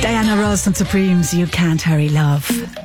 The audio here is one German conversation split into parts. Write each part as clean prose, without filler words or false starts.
Diana Ross und Supremes, You Can't Hurry Love.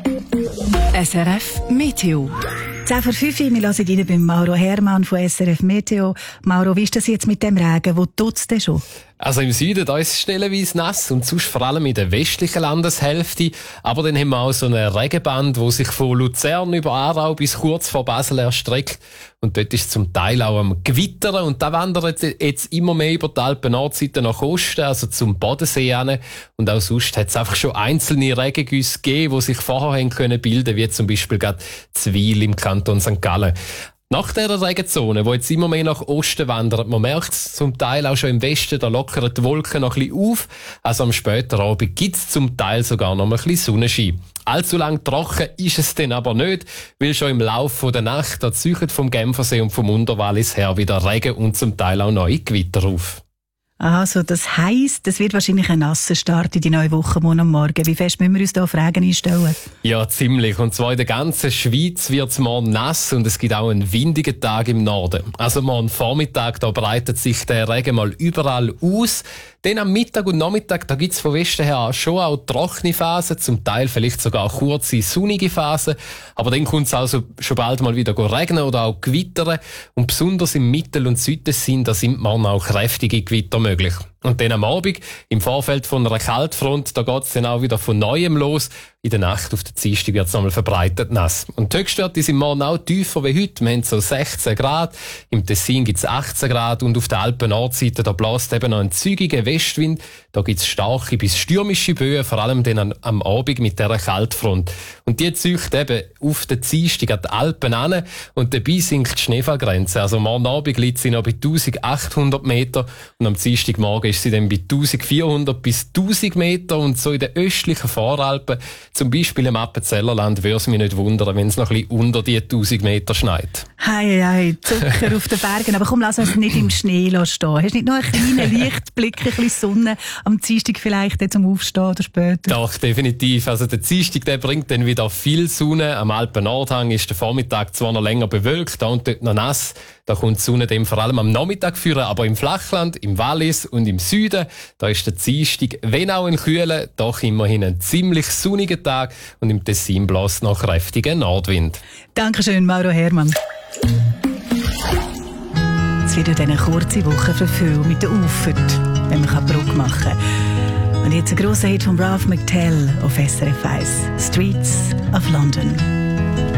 SRF Meteo. 10 vor 5 Uhr, wir hören rein beim Mauro Hermann von SRF Meteo. Mauro, wie ist das jetzt mit dem Regen? Wo tut's denn schon? Also im Süden, da ist es stellenweise nass und sonst vor allem in der westlichen Landeshälfte. Aber dann haben wir auch so eine Regenband, die sich von Luzern über Aarau bis kurz vor Basel erstreckt. Und dort ist es zum Teil auch am Gewittern. Und da wandert jetzt immer mehr über die Alpen-Nordseite nach Osten, also zum Bodensee hin. Und auch sonst hat es einfach schon einzelne Regengüsse gegeben, die sich vorher haben können bilden, wie zum Beispiel gerade Zwil im Kanton St. Gallen. Nach dieser Regenzone, die jetzt immer mehr nach Osten wandert, man merkt es zum Teil auch schon im Westen, da lockern die Wolken noch ein bisschen auf. Also am späten Abend gibt es zum Teil sogar noch ein bisschen Sonnenschein. Allzu lang trocken ist es dann aber nicht, weil schon im Laufe der Nacht da ziehen vom Genfersee und vom Unterwallis her wieder Regen und zum Teil auch neue Gewitter auf. Also, das heisst, es wird wahrscheinlich ein nasser Start in die neue Woche morgen am Morgen. Wie fest müssen wir uns da auf Regen einstellen? Ja, ziemlich. Und zwar in der ganzen Schweiz wird es morgen nass und es gibt auch einen windigen Tag im Norden. Also morgen Vormittag, da breitet sich der Regen mal überall aus. Dann am Mittag und Nachmittag, da gibt's von Westen her schon auch trockene Phasen, zum Teil vielleicht sogar kurze, sonnige Phasen. Aber dann kommt's also schon bald mal wieder regnen oder auch gewittern. Und besonders im Mittel- und Südtessin, da sind morgen auch kräftige Gewitter möglich. Und dann am Abend, im Vorfeld von einer Kaltfront, da geht's dann auch wieder von Neuem los. In der Nacht auf der Dienstag wird's nochmal verbreitet nass. Und die Höchstwerte sind morgen auch tiefer wie heute. Wir haben so 16 Grad. Im Tessin gibt's 18 Grad. Und auf der Alpen-Nordseite, da bläst eben noch ein zügiger Westwind. Da gibt's starke bis stürmische Böen, vor allem dann am Abend mit dieser Kaltfront. Und die zieht eben auf der Dienstag an die Alpen an. Und dabei sinkt die Schneefallgrenze. Also morgen Abend liegt sie noch bei 1800 Meter. Und am Dienstagmorgen ist sie dann bei 1400 bis 1000 Meter. Und so in den östlichen Voralpen, zum Beispiel im Appenzellerland, würde es mich nicht wundern, wenn es noch ein bisschen unter die 1000 Meter schneit. Hei, Zucker auf den Bergen. Aber komm, lass uns nicht im Schnee stehen. Hast du nicht noch einen kleinen Lichtblick, ein bisschen Sonne am Dienstag vielleicht zum Aufstehen oder später? Doch, definitiv. Also der Dienstag, der bringt dann wieder viel Sonne. Am Alpen-Nordhang ist der Vormittag zwar noch länger bewölkt, da und dort noch nass. Da kommt die Sonne dann vor allem am Nachmittag führen, aber im Flachland, im Wallis und im Süden, da ist der Dienstag, wenn auch ein kühler, doch immerhin ein ziemlich sonniger Tag und im Tessin bläst noch kräftiger Nordwind. Dankeschön, Mauro Hermann. Es wird ja eine kurze Woche für viele mit der Auffahrt, wenn man Brücke machen kann. Und jetzt ein grosser Hit von Ralph McTell auf SRF 1, Streets of London.